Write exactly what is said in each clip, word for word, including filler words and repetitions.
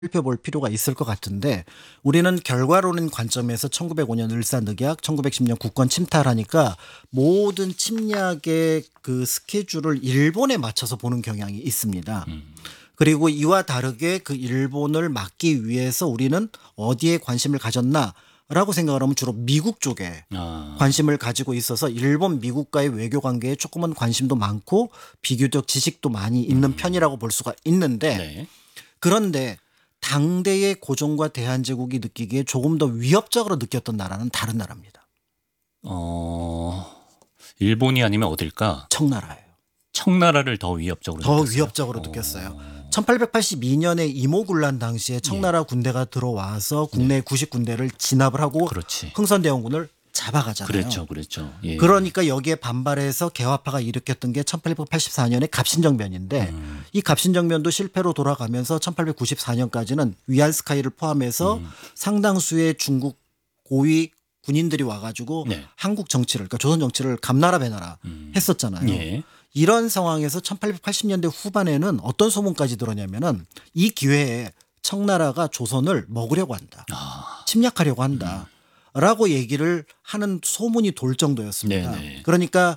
살펴볼 필요가 있을 것 같은데 우리는 결과론인 관점에서 천구백오 년 을사늑약, 천구백십 년 국권 침탈하니까 모든 침략의 그 스케줄을 일본에 맞춰서 보는 경향이 있습니다. 음. 그리고 이와 다르게 그 일본을 막기 위해서 우리는 어디에 관심을 가졌나라고 생각을 하면 주로 미국 쪽에 아. 관심을 가지고 있어서 일본 미국과의 외교 관계에 조금은 관심도 많고 비교적 지식도 많이 있는 편이라고 볼 수가 있는데 네. 그런데 당대의 고종과 대한제국이 느끼기에 조금 더 위협적으로 느꼈던 나라는 다른 나라입니다. 어. 일본이 아니면 어딜까? 청나라예요. 청나라를 더 위협적으로 더 느꼈어요? 위협적으로 어. 느꼈어요. 천팔백팔십이 년에 이모군란 당시에 청나라 군대가 들어와서 국내 구십 군대를 진압을 하고 그렇지. 흥선대원군을 잡아가잖아요. 그랬죠, 그랬죠. 예. 그러니까 여기에 반발해서 개화파가 일으켰던 게 천팔백팔십사 년의 갑신정변인데 음. 이 갑신정변도 실패로 돌아가면서 천팔백구십사 년까지는 위안스카이를 포함해서 음. 상당수의 중국 고위 군인들이 와가지고 네. 한국 정치를 그러니까 조선 정치를 감나라 배나라 음. 했었잖아요. 예. 이런 상황에서 천팔백팔십 년대 후반에는 어떤 소문까지 들었냐면은 이 기회에 청나라가 조선을 먹으려고 한다. 아. 침략하려고 한다. 라고 얘기를 하는 소문이 돌 정도였습니다. 네네. 그러니까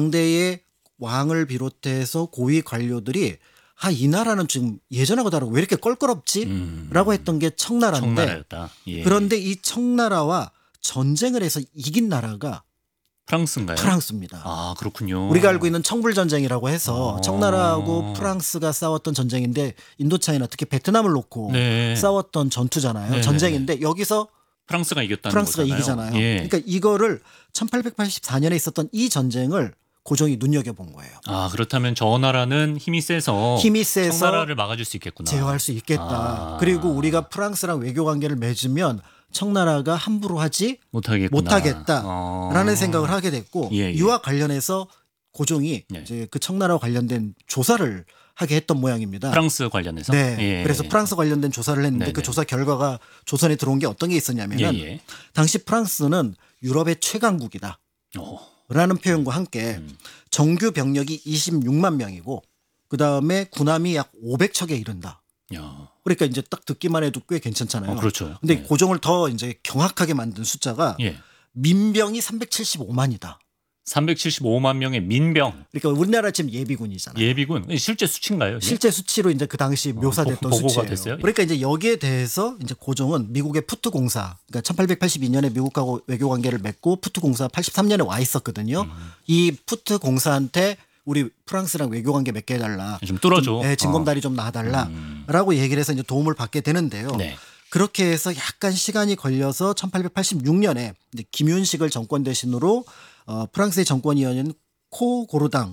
당대의 왕을 비롯해서 고위 관료들이 아, 이 나라는 지금 예전하고 다르고 왜 이렇게 껄끄럽지? 음. 라고 했던 게 청나라인데 청나라였다. 예. 그런데 이 청나라와 전쟁을 해서 이긴 나라가 프랑스인가요? 프랑스입니다. 아, 그렇군요. 우리가 알고 있는 청불전쟁이라고 해서 어. 청나라하고 프랑스가 싸웠던 전쟁인데 인도차이나 특히 베트남을 놓고 네. 싸웠던 전투잖아요. 네네네. 전쟁인데 여기서 프랑스가 이겼다는 프랑스가 거잖아요. 이기잖아요. 예. 그러니까 이거를 천팔백팔십사 년에 있었던 이 전쟁을 고종이 눈여겨본 거예요. 아, 그렇다면 저 나라는 힘이 세서 힘이 세서 청나라를 막아줄 수 있겠구나. 제어할 수 있겠다. 아. 그리고 우리가 프랑스랑 외교 관계를 맺으면 청나라가 함부로 하지 못하겠구나. 못하겠다라는 어. 생각을 하게 됐고 예, 예. 이와 관련해서 고종이 네. 이제 그 청나라와 관련된 조사를 하게 했던 모양입니다. 프랑스 관련해서. 네. 예. 그래서 프랑스 관련된 조사를 했는데 네네. 그 조사 결과가 조선에 들어온 게 어떤 게 있었냐면은 예, 예. 당시 프랑스는 유럽의 최강국이다. 어. 라는 표현과 함께 음. 정규 병력이 이십육만 명이고 그다음에 군함이 약 오백 척에 이른다. 야. 그러니까 이제 딱 듣기만 해도 꽤 괜찮잖아요. 어, 그렇죠. 근데 예. 고종을 더 이제 경악하게 만든 숫자가 예. 민병이 삼백칠십오만이다. 삼백칠십오만 명의 민병 그러니까 우리나라 지금 예비군이잖아요. 예비군 실제 수치인가요? 이게? 실제 수치로 이제 그 당시 묘사됐던 보- 보고가 수치예요. 됐어요? 그러니까 이제 여기에 대해서 이제 고종은 미국의 푸트 공사, 그러니까 천팔백팔십이 년에 미국하고 외교 관계를 맺고 푸트 공사 팔십삼 년에 와 있었거든요. 음. 이 푸트 공사한테 우리 프랑스랑 외교 관계 맺게 해달라. 좀 뚫어줘. 네, 진검다리 어. 좀 음. 놔달라라고 얘기를 해서 이제 도움을 받게 되는데요. 네. 그렇게 해서 약간 시간이 걸려서 천팔백팔십육 년에 이제 김윤식을 정권 대신으로 어, 프랑스의 정권이었는 코고르당,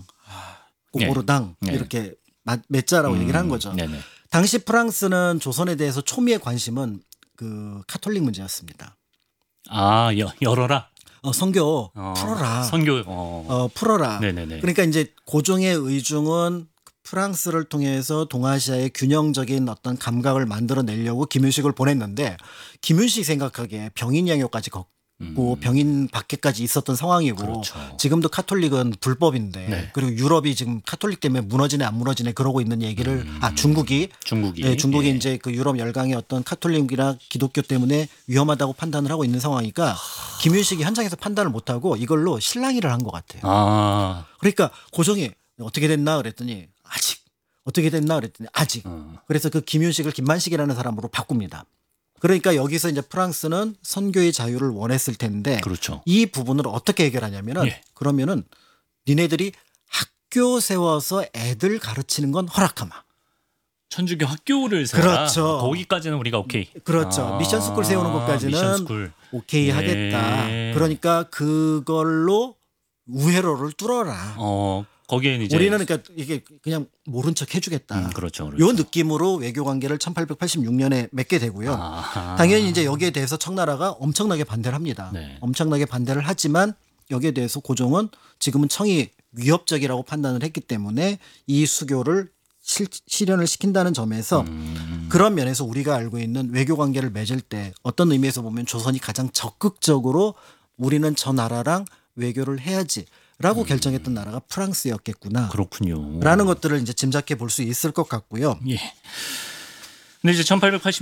고고르당 네. 네. 이렇게 마- 맺자라고 음. 얘기를 한 거죠. 네네. 당시 프랑스는 조선에 대해서 초미의 관심은 그 카톨릭 문제였습니다. 아, 여, 열어라. 어, 선교 어. 풀어라. 선교. 어. 어, 풀어라. 네네네. 그러니까 이제 고종의 의중은 프랑스를 통해서 동아시아의 균형적인 어떤 감각을 만들어내려고 김윤식을 보냈는데 김윤식 생각하기에 병인 양요까지 걷고 음. 병인 밖에까지 있었던 상황이고 그렇죠. 지금도 카톨릭은 불법인데 네. 그리고 유럽이 지금 카톨릭 때문에 무너지네 안 무너지네 그러고 있는 얘기를 음. 아 중국이 중국이. 네, 중국이 예. 이제 그 유럽 열강의 어떤 카톨릭이나 기독교 때문에 위험하다고 판단을 하고 있는 상황이니까 김윤식이 현장에서 판단을 못하고 이걸로 실랑이를 한 것 같아요. 아. 그러니까 고종이 어떻게 됐나 그랬더니 아직 어떻게 됐나 그랬더니 아직. 어. 그래서 그 김윤식을 김만식이라는 사람으로 바꿉니다. 그러니까 여기서 이제 프랑스는 선교의 자유를 원했을 텐데 그렇죠. 이 부분을 어떻게 해결하냐면은 예. 그러면은 니네들이 학교 세워서 애들 가르치는 건 허락하마. 천주교 학교를 세워라. 그렇죠. 거기까지는 우리가 오케이. 그렇죠. 아, 미션 스쿨 세우는 것까지는 미션 스쿨. 오케이 예. 하겠다. 그러니까 그걸로 우회로를 뚫어라. 어, 거기에는 이제 우리는 그러니까 이게 그냥 모른 척 해주겠다. 음, 그렇죠. 그렇죠. 요 느낌으로 외교 관계를 천팔백팔십육 년에 맺게 되고요. 아. 당연히 이제 여기에 대해서 청나라가 엄청나게 반대를 합니다. 네. 엄청나게 반대를 하지만 여기에 대해서 고종은 지금은 청이 위협적이라고 판단을 했기 때문에 이 수교를 실, 실현을 시킨다는 점에서 음. 그런 면에서 우리가 알고 있는 외교 관계를 맺을 때 어떤 의미에서 보면 조선이 가장 적극적으로 우리는 저 나라랑 외교를 해야지 라고 음. 결정했던 나라가 프랑스였겠구나. 그렇군요. 라는 것들을 이제 짐작해 볼 수 있을 것 같고요. 예. 근데 이제 천팔백팔십